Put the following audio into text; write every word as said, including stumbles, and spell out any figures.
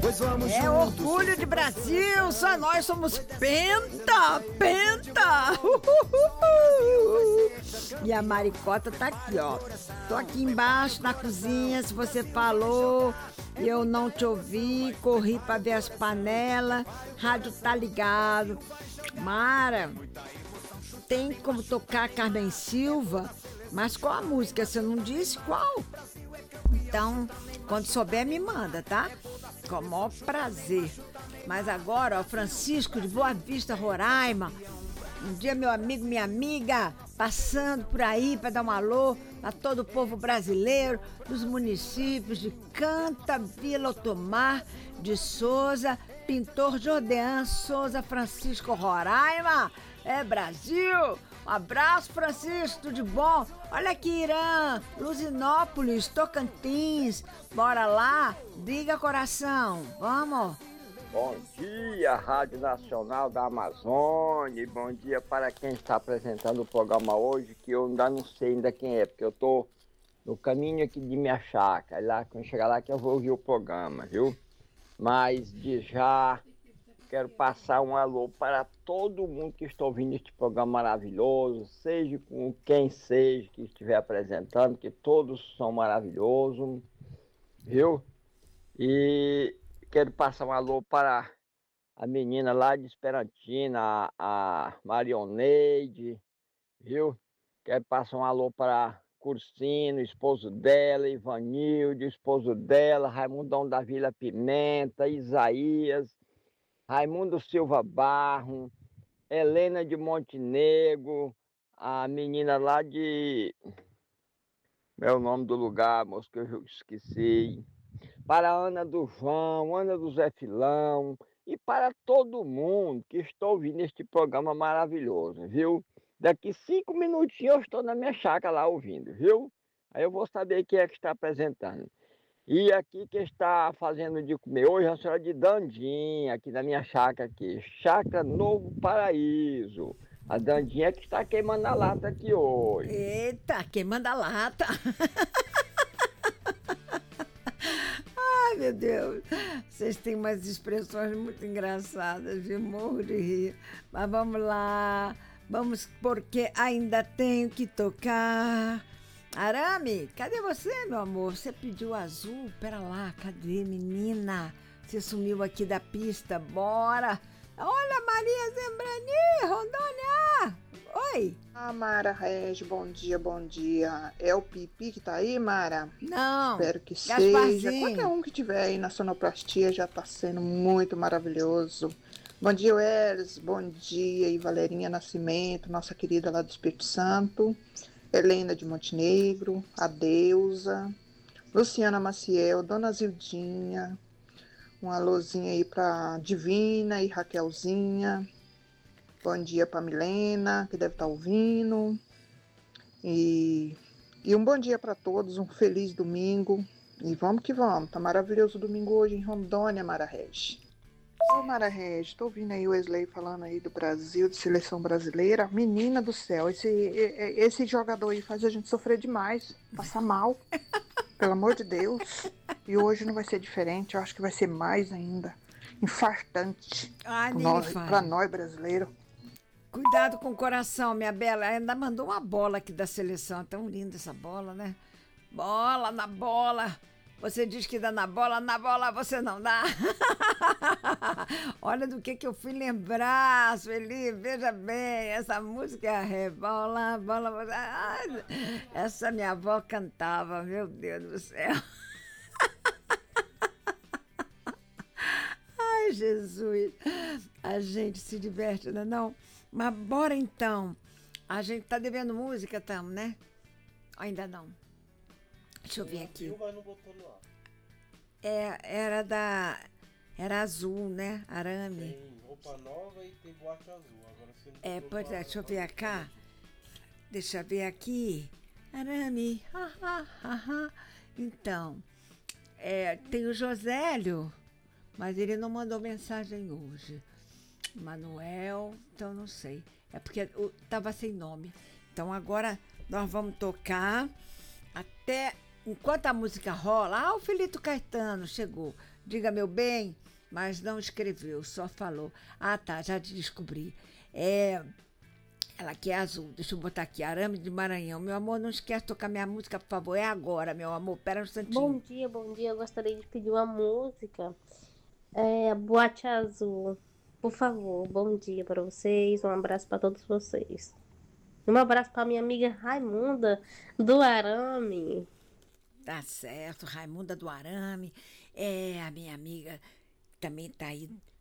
pois vamos É juntos. orgulho de Brasil, só nós somos penta, penta. E a Maricota tá aqui, ó. Tô aqui embaixo na cozinha, se você falou e eu não te ouvi, corri pra ver as panelas, rádio tá ligado. Mara, tem como tocar Carmen Silva, mas qual a música? Você não disse qual? Então, quando souber, me manda, tá? Com o maior prazer. Mas agora, ó, Francisco de Boa Vista, Roraima. Um dia, meu amigo, minha amiga, passando por aí para dar um alô a todo o povo brasileiro, dos municípios de Canta, Vila Otomar, de Souza, Pintor Jordean, Souza, Francisco, Roraima. É Brasil! Um abraço, Francisco, tudo de bom? Olha aqui, Irã, Luzinópolis, Tocantins. Bora lá? Diga, coração. Vamos? Bom dia, Rádio Nacional da Amazônia. Bom dia para quem está apresentando o programa hoje, que eu ainda não sei ainda quem é, porque eu estou no caminho aqui de minha chácara. Lá, quando chegar lá que eu vou ouvir o programa, viu? Mas de já quero passar um alô para todo mundo que está ouvindo este programa maravilhoso, seja com quem seja que estiver apresentando, que todos são maravilhosos, viu? E quero passar um alô para a menina lá de Esperantina, a, a Marioneide, viu? Quero passar um alô para Cursino, esposo dela, Ivanildo, esposo dela, Raimundão da Vila Pimenta, Isaías, Raimundo Silva Barro, Helena de Montenegro, a menina lá de... é o nome do lugar, moço, que eu esqueci. Para a Ana do João, Ana do Zé Filão e para todo mundo que está ouvindo este programa maravilhoso, viu? Daqui cinco minutinhos eu estou na minha chácara lá ouvindo, viu? Aí eu vou saber quem é que está apresentando. E aqui que está fazendo de comer hoje é a senhora de Dandinha, aqui na minha chácara aqui, Chácara Novo Paraíso. A Dandinha que está queimando a lata aqui hoje. Eita, queimando a lata. Ai, meu Deus. Vocês têm umas expressões muito engraçadas, de morro de rir. Mas vamos lá. Vamos, porque ainda tenho que tocar. Arame, cadê você, meu amor? Você pediu azul? Pera lá, cadê, menina? Você sumiu aqui da pista, bora! Olha, Maria Zembrani, Rondônia! Oi! Ah, Mara Regi, bom dia, bom dia. É o Pipi que tá aí, Mara? Não, Espero que Gasparzinho. seja. Qualquer um que tiver aí na sonoplastia já tá sendo muito maravilhoso. Bom dia, Welles, bom dia, e Valerinha Nascimento, nossa querida lá do Espírito Santo. Helena de Montenegro, a Deusa, Luciana Maciel, Dona Zildinha, um alôzinho aí pra Divina e Raquelzinha, bom dia pra Milena, que deve estar ouvindo, e, e um bom dia para todos, um feliz domingo, e vamos que vamos, tá maravilhoso domingo hoje em Rondônia, Mara Regi. Ô Mara Regi, tô ouvindo aí o Wesley falando aí do Brasil, de seleção brasileira. Menina do céu, esse, esse jogador aí faz a gente sofrer demais, passar mal, pelo amor de Deus. E hoje não vai ser diferente, eu acho que vai ser mais ainda. Infartante Ai, pra nem nós, me fale. pra nós brasileiros. Cuidado com o coração, minha bela. Ainda mandou uma bola aqui da seleção. É tão linda essa bola, né? Bola na bola. Você diz que dá na bola, na bola você não dá. Olha do que que eu fui lembrar, Sueli, veja bem, essa música é rebola, bola, bola. Ai, essa minha avó cantava, meu Deus do céu. Ai, Jesus, a gente se diverte, não é não? Mas bora então, a gente tá devendo música, tamo, né? Ainda não. Deixa eu ver aqui. É, era da... Era azul, né? Arame. Tem roupa nova e tem boate azul. Agora você não É, botou pois no é, ar, deixa eu não. ver cá. Deixa eu ver aqui. Arame. Ha, ha, ha, ha. Então, é, tem o Josélio, mas ele não mandou mensagem hoje. Manuel, então não sei. É porque o, tava sem nome. Então agora nós vamos tocar até... Enquanto a música rola, ah, o Felito Caetano chegou. Diga, meu bem, mas não escreveu, só falou. Ah, tá, já descobri. É, ela que é azul. Deixa eu botar aqui, Arame de Maranhão. Meu amor, não esquece de tocar minha música, por favor. É agora, meu amor. Pera um instantinho. Bom dia, bom dia. Eu gostaria de pedir uma música. É, Boate Azul. Por favor, bom dia para vocês. Um abraço para todos vocês. Um abraço para minha amiga Raimunda do Arame. Tá certo, Raimunda do Arame. É a minha amiga, também tá aí